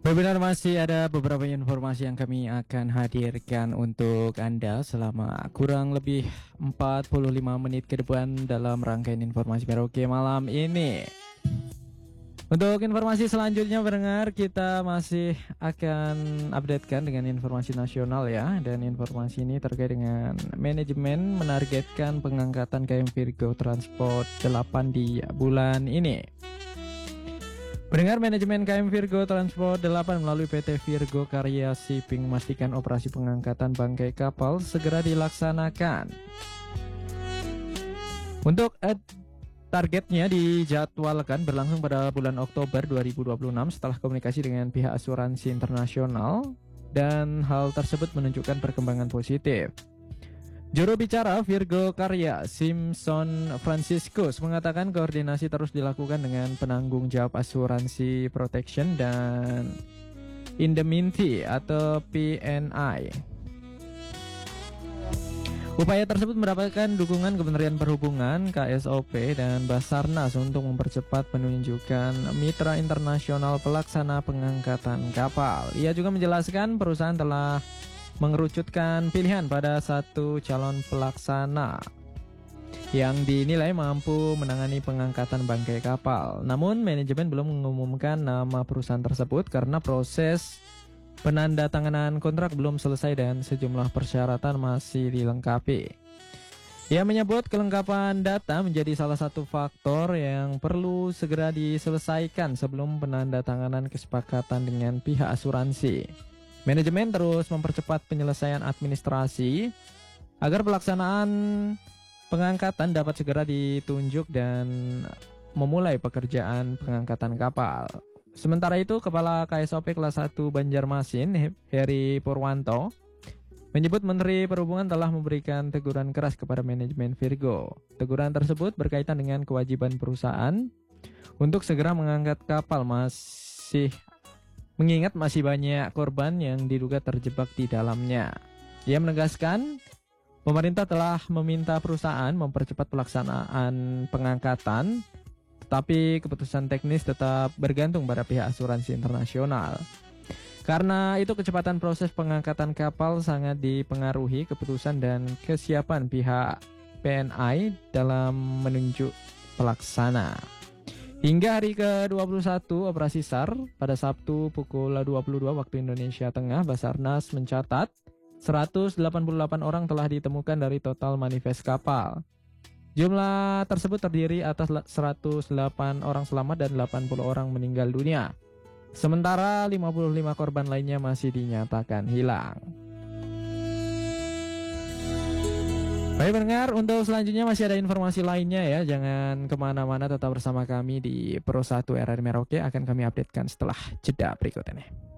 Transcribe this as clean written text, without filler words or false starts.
Benar, masih ada beberapa informasi yang kami akan hadirkan untuk Anda selama kurang lebih 45 menit ke depan dalam rangkaian informasi Merauke malam ini. Untuk informasi selanjutnya pendengar, kita masih akan updatekan dengan informasi nasional ya. Dan informasi ini terkait dengan manajemen menargetkan pengangkatan KM Virgo Transport 8 di bulan ini. Pendengar, manajemen KM Virgo Transport 8 melalui PT Virgo Karya Shipping memastikan operasi pengangkatan bangkai kapal segera dilaksanakan. Untuk targetnya dijadwalkan berlangsung pada bulan Oktober 2026 setelah komunikasi dengan pihak asuransi internasional, dan hal tersebut menunjukkan perkembangan positif. Juru bicara Virgo Karya, Simpson Franciscus, mengatakan koordinasi terus dilakukan dengan penanggung jawab asuransi protection dan indemnity atau PNI. Upaya tersebut mendapatkan dukungan Kementerian Perhubungan, KSOP, dan Basarnas untuk mempercepat penunjukan mitra internasional pelaksana pengangkatan kapal. Ia juga menjelaskan perusahaan telah mengerucutkan pilihan pada satu calon pelaksana yang dinilai mampu menangani pengangkatan bangkai kapal. Namun manajemen belum mengumumkan nama perusahaan tersebut karena proses penandatanganan kontrak belum selesai dan sejumlah persyaratan masih dilengkapi. Ia menyebut kelengkapan data menjadi salah satu faktor yang perlu segera diselesaikan sebelum penandatanganan kesepakatan dengan pihak asuransi. Manajemen terus mempercepat penyelesaian administrasi agar pelaksanaan pengangkatan dapat segera ditunjuk dan memulai pekerjaan pengangkatan kapal. Sementara itu, Kepala KSOP kelas 1 Banjarmasin, Heri Purwanto, menyebut Menteri Perhubungan telah memberikan teguran keras kepada manajemen Virgo. Teguran tersebut berkaitan dengan kewajiban perusahaan untuk segera mengangkat kapal mengingat masih banyak korban yang diduga terjebak di dalamnya. Ia menegaskan, pemerintah telah meminta perusahaan mempercepat pelaksanaan pengangkatan, tetapi keputusan teknis tetap bergantung pada pihak asuransi internasional. Karena itu kecepatan proses pengangkatan kapal sangat dipengaruhi keputusan dan kesiapan pihak PNI dalam menunjuk pelaksana. Hingga hari ke-21 operasi SAR pada Sabtu pukul 22 waktu Indonesia Tengah, Basarnas mencatat 188 orang telah ditemukan dari total manifest kapal. Jumlah tersebut terdiri atas 108 orang selamat dan 80 orang meninggal dunia. Sementara 55 korban lainnya masih dinyatakan hilang. Baik pendengar, untuk selanjutnya masih ada informasi lainnya ya. Jangan kemana-mana, tetap bersama kami di Pro 1 RRI Merauke. Akan kami updatekan setelah jeda berikut ini.